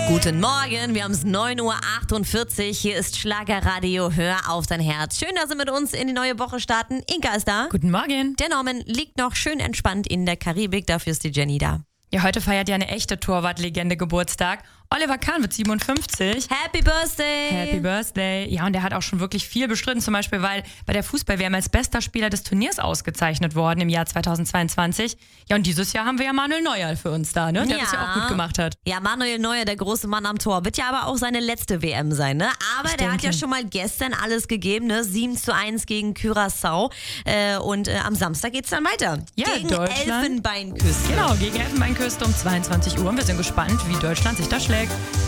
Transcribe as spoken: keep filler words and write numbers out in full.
Guten Morgen, wir haben es neun Uhr achtundvierzig. Hier ist Schlagerradio. Hör auf dein Herz. Schön, dass Sie mit uns in die neue Woche starten. Inka ist da. Guten Morgen. Der Norman liegt noch schön entspannt in der Karibik. Dafür ist die Jenny da. Ja, heute feiert ja eine echte Torwartlegende Geburtstag. Oliver Kahn wird siebenundfünfzig. Happy Birthday! Happy Birthday. Ja, und der hat auch schon wirklich viel bestritten. Zum Beispiel, weil bei der Fußball-W M als bester Spieler des Turniers ausgezeichnet worden im Jahr zweitausendzweiundzwanzig. Ja, und dieses Jahr haben wir ja Manuel Neuer für uns da, ne? Der ja. das ja auch gut gemacht hat. Ja, Manuel Neuer, der große Mann am Tor. Wird ja aber auch seine letzte W M sein, ne? Aber Ich der hat denke. ja schon mal gestern alles gegeben, ne? sieben zu eins gegen Curaçao. Äh, und äh, am Samstag geht's dann weiter. Ja, gegen Deutschland. Elfenbeinküste. Genau, gegen Elfenbeinküste um zweiundzwanzig Uhr. Und wir sind gespannt, wie Deutschland sich da schlägt.